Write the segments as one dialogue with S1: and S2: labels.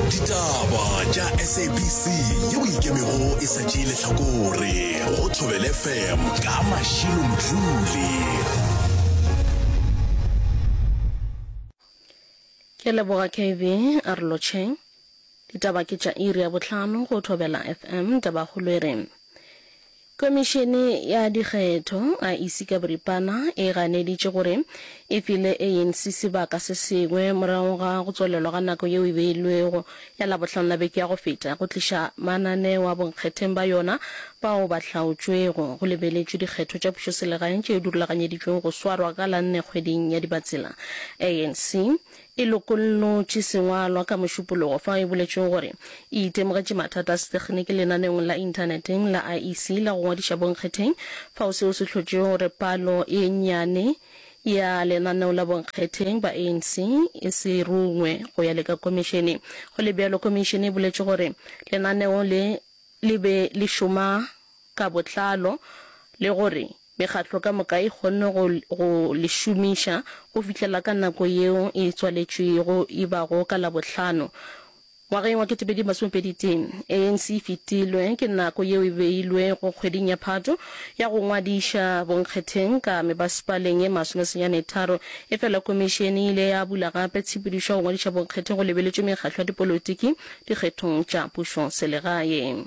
S1: Ditaba tša SABC yeo ikemego e sa tšeile hlakore go Thobela FM ka Mashilo Mdluli.
S2: Ke leboga KV Arlocheng. Ditaba ke tša iri ya bohlano go Thobela FM taba kgolwe. Komishene ya dikgetho a isi ka boripana e ganeditše gore e file ANC sebaka se sengwe morago ga go tswelelwa ga nako yeo e beilwego ya Labohlano la beke ya go feta go tliša mananeo a bonkgetheng ba yona bao ba hlaotšwego go lebeletšwe dikgetho tša pušoselegaeng tšeo di rulaganyeditšwego go swarwa ka la 4 kgweding ya Dibatsela. ANC e lokollotše sengwalwa ka mošupologo fa e boletšego gore e itemogetše mathata a setekgeniki lenaneong la inthaneteng la IEC la go ngwadiša bonkgetheng fao seo se hlotšego gore palo e nnyane ya lenaneo la bonkgetheng ba ANC e se rungwe go ya le ka komishene. Go le bjalo komishene e boletše gore lenaneo le be le šoma ka botlalo le gore mekgatlo ka moka e kgonne go le šomiša go fihlela ka nako yeo e tswaletšwego e bago ka Labohlano. Ngwageng wa 2020 ANC e fetilwe ke nako yeo e beilwe go kgweding ya Phato ya go ngwadiša bonkgetheng ka mebasepaleng e 33 e fela komishene ile ya bula gape tshepedišo go ngwadiša bonkgetheng go lebeletšwe mekgatlo ya dipolotiki dikgethong tša pušo selegae.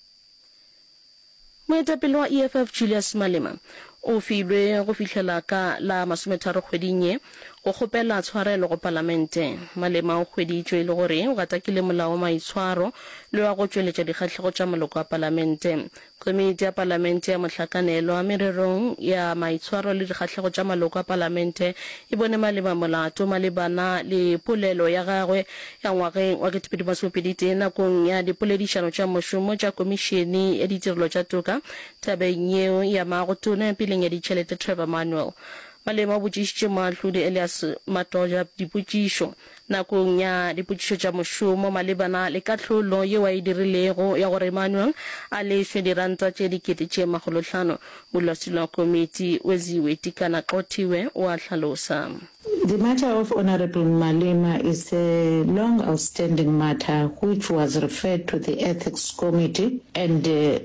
S2: Moetapele wa EFF Julius Malema o filwe go fihlela ka la 30 kgweding ye go kgopela tshwarelo go palamente. Malema o hweditšwe le gore o gatakile molao wa maitshwaro le wa go tšweletša dikgahlego tša maloko a palamente. Komiti ya palamente ya mohlakanelo a mererong ya maitshwaro le dikgahlego tša maloko a palamente e bone Malema molato malebana le polelo ya gagwe ya ngwageng wa 2020 nakong ya dipoledišano tša mošomo tša komishene ya ditirelo tša toka tabeng yeo ya magotona peleng ya ditšhelete Trevor Manuel. Malema o botšišitše moahlodi Elias Matoja dipotšišo nakong ya dipotšišo tša mošomo malebana le kahlolo yeo a e dirilego ya gore Manuel a lešwe diranta tše 500,000. Molwasilo wa komiti Weziwe Tikana Qotiwe o a hlalosa.
S3: The matter of Honorable Malema is a long outstanding matter which was referred to the Ethics Committee, and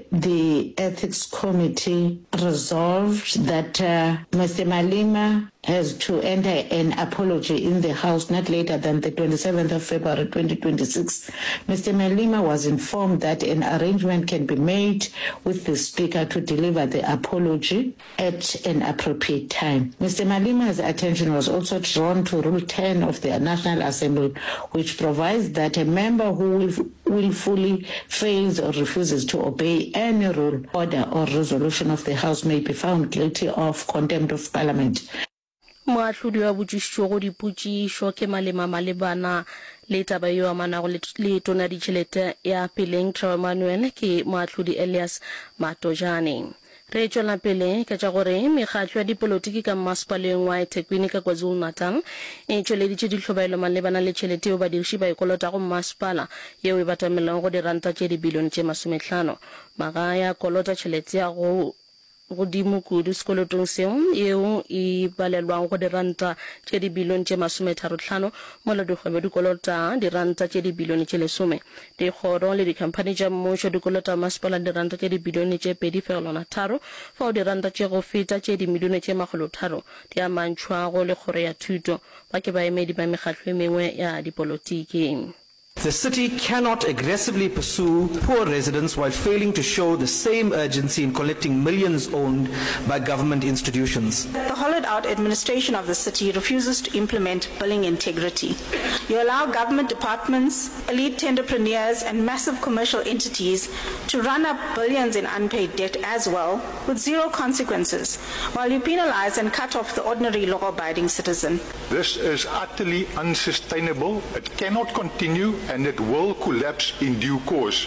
S3: the Ethics Committee resolved that Mr. Malema has to enter an apology in the House not later than the 27th of February 2026. Mr. Malema was informed that an arrangement can be made with the Speaker to deliver the apology at an appropriate time. Mr. Malema's attention was also drawn to Rule 10 of the National Assembly, which provides that a member who willfully fails or refuses to obey any rule, order, or resolution of the House may be found guilty of contempt of Parliament.
S2: Moahlodi wa botšišo go dipotšišo ke Malema malebana le taba yo amanago le tona ditšhelete ya peleng Trevor Manuel ke moahlodi Elias Matojane. Re tšwela pele ka tša gore mekgatlo ya dipolotiki ka masepaleng wa eThekwini ka KwaZulu-Natal e tšweleditše ditlhobaelo malebana le tšhelete yeo badiriši ba ikolota go masepala yeo e batamelang go diranta tše dibilione tše 50. Maga ya kolota tšhelete ya go godimo kudu sekolotong seo yeo e balelwang go diranta tše dibilione tše 35 mola dikgwebo dikolota diranta tše dibilione tše 10. Dikgoro le dikhamphani tša mmušo dikolota masepala diranta tše dibilione tše 2.3 fao diranta tše go feta tše dimilione tše 300 di amantšhwago le kgoro ya thuto ba ke baemedi ba mekgatlo e mengwe ya dipolotiki.
S4: The city cannot aggressively pursue poor residents while failing to show the same urgency in collecting millions owned by government institutions.
S5: The hollowed-out administration of the city refuses to implement billing integrity. You allow government departments, elite entrepreneurs, and massive commercial entities to run up billions in unpaid debt as well, with zero consequences, while you penalize and cut off the ordinary law-abiding citizen.
S6: This is utterly unsustainable. It cannot continue, and it will collapse in due course.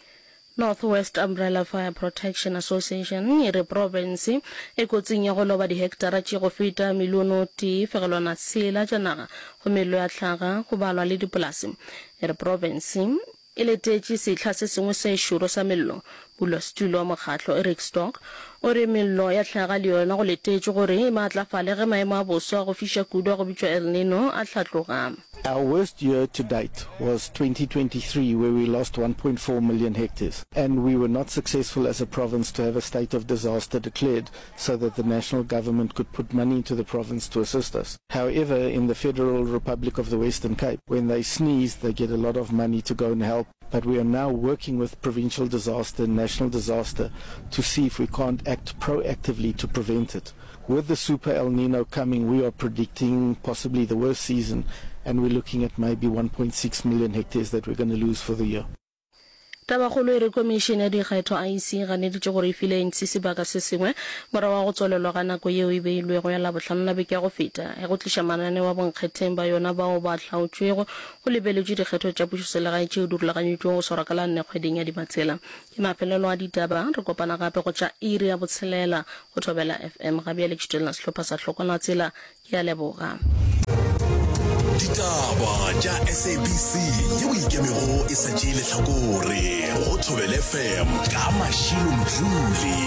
S2: Northwest Umbrella Fire Protection Association e re province e kotsing ya go loba dihectara tše go feta miliono tee fegelwana tshela tša naga go melo ya hlaga go balwa le dipolase. E re province e letetše sehla se sengwe se šoro sa mello Bulasetulo wa mokgatlo Eric Stock o re mello ya tlhaga le yona go letetše gore e maatlafale ge maemo a boso a go fiša kudu a go bitšwa El Nino a tlhatloga.
S7: Our worst year to date was 2023, where we lost 1.4 million hectares. And we were not successful as a province to have a state of disaster declared so that the national government could put money into the province to assist us. However, in the Federal Republic of the Western Cape, when they sneeze, they get a lot of money to go and help. But we are now working with provincial disaster and national disaster to see if we can't act proactively to prevent it. With the Super El Nino coming, we are predicting possibly the worst season, and we're looking at maybe 1.6 million hectares that we're going to lose for the year.
S2: Tabagolo e re komišene ya dikgetho IEC ganeditše gore e file NC sebaka se sengwe morago wa go tswalelwa ga nako yeo e beilwego ya Labohlano la beke ya go feta ya go tliša mananeo wa bonkgetheng ba yona bao ba hlaotšwego go lebeletšwe dikgetho tša pušoselegae tšeo di rulaganyetšwego go swarwa ka la 4 kgweding ya Dimatsela. Ke mafelelo a ditaba re kopana gape go tša iri ya botshelela go Thobela FM ga bjale tšitelena sehlopha sa hlokwana tsela ke a leboga.
S1: Ditaba tša SABC yeo ikemego e sa tšeele hlakore go Thobela FM ka Mashilo Mdluli.